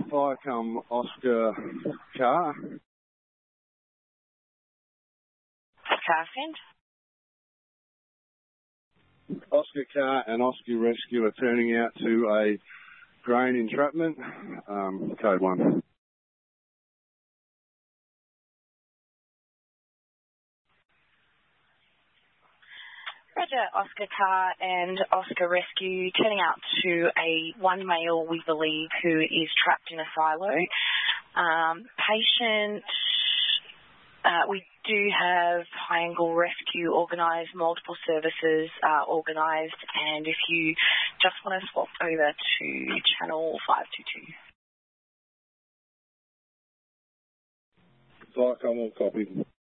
Viacom Oscar car. Car send. Oscar car and Oscar rescue are turning out to a grain entrapment. Code 1. Roger, Oscar car and Oscar rescue turning out to one male, we believe, who is trapped in a silo. Patient, we do have high angle rescue organised, multiple services organised, and if you just want to swap over to channel 522. Viacom, all copy.